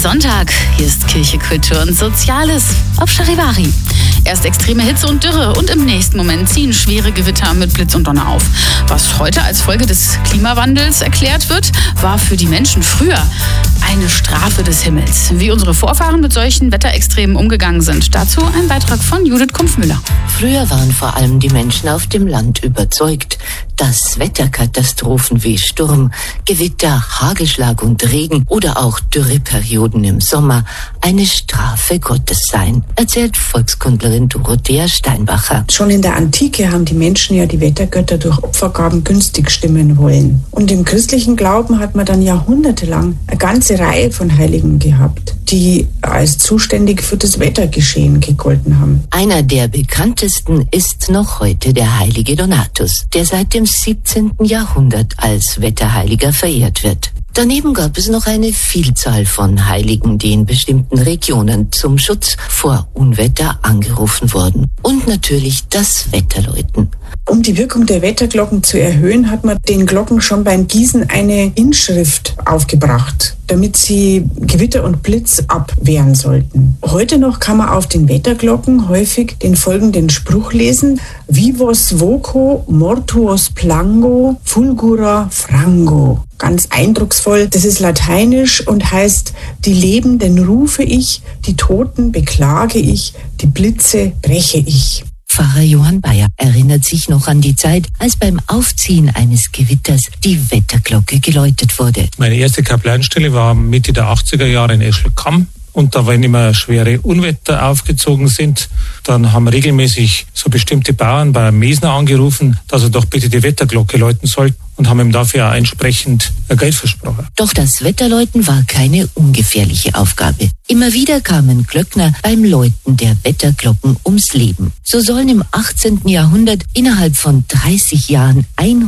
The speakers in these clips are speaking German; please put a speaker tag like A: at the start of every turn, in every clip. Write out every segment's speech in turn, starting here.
A: Sonntag. Hier ist Kirche, Kultur und Soziales auf Charivari. Erst extreme Hitze und Dürre und im nächsten Moment ziehen schwere Gewitter mit Blitz und Donner auf. Was heute als Folge des Klimawandels erklärt wird, war für die Menschen früher eine Strafe des Himmels. Wie unsere Vorfahren mit solchen Wetterextremen umgegangen sind. Dazu ein Beitrag von Judith Kumpfmüller.
B: Früher waren vor allem die Menschen auf dem Land überzeugt, dass Wetterkatastrophen wie Sturm, Gewitter, Hagelschlag und Regen oder auch Dürreperioden im Sommer eine Strafe Gottes seien, erzählt Volkskundlerin Dorothea Steinbacher.
C: Schon in der Antike haben die Menschen ja die Wettergötter durch Opfergaben günstig stimmen wollen. Und im christlichen Glauben hat man dann jahrhundertelang eine ganze Reihe von Heiligen gehabt, die als zuständig für das Wettergeschehen gegolten haben.
B: Einer der bekanntesten ist noch heute der heilige Donatus, der seit dem 17. Jahrhundert als Wetterheiliger verehrt wird. Daneben gab es noch eine Vielzahl von Heiligen, die in bestimmten Regionen zum Schutz vor Unwetter angerufen wurden. Und natürlich das Wetterläuten.
C: Um die Wirkung der Wetterglocken zu erhöhen, hat man den Glocken schon beim Gießen eine Inschrift aufgebracht, damit sie Gewitter und Blitz abwehren sollten. Heute noch kann man auf den Wetterglocken häufig den folgenden Spruch lesen: Vivos voco mortuos plango fulgura frango. Ganz eindrucksvoll. Das ist lateinisch und heißt: Die Lebenden rufe ich, die Toten beklage ich, die Blitze breche ich.
B: Pfarrer Johann Bayer erinnert sich noch an die Zeit, als beim Aufziehen eines Gewitters die Wetterglocke geläutet wurde.
D: Meine erste Kaplanstelle war Mitte der 80er Jahre in Eschelkamm. Und da, wenn immer schwere Unwetter aufgezogen sind, dann haben regelmäßig so bestimmte Bauern bei Mesner angerufen, dass er doch bitte die Wetterglocke läuten soll, und haben ihm dafür auch entsprechend Geld versprochen.
B: Doch das Wetterläuten war keine ungefährliche Aufgabe. Immer wieder kamen Glöckner beim Läuten der Wetterglocken ums Leben. So sollen im 18. Jahrhundert innerhalb von 30 Jahren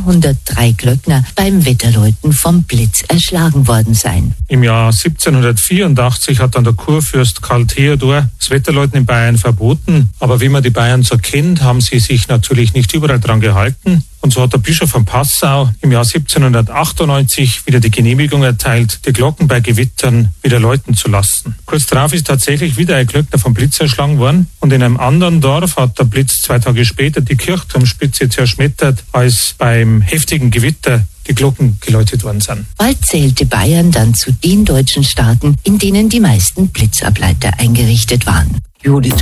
B: 103 Glöckner beim Wetterläuten vom Blitz erschlagen worden sein.
D: Im Jahr 1784 hat dann der Kurfürst Karl Theodor das Wetterläuten in Bayern verboten. Aber wie man die Bayern so kennt, haben sie sich natürlich nicht überall dran gehalten. Und so hat der Bischof von Passau im Jahr 1798 wieder die Genehmigung erteilt, die Glocken bei Gewittern wieder läuten zu lassen. Kurz darauf ist tatsächlich wieder ein Glöckner vom Blitz erschlagen worden. Und in einem anderen Dorf hat der Blitz 2 Tage später die Kirchturmspitze zerschmettert, als beim heftigen Gewitter die Glocken geläutet worden sind.
B: Bald zählte Bayern dann zu den deutschen Staaten, in denen die meisten Blitzableiter eingerichtet waren.
E: Judith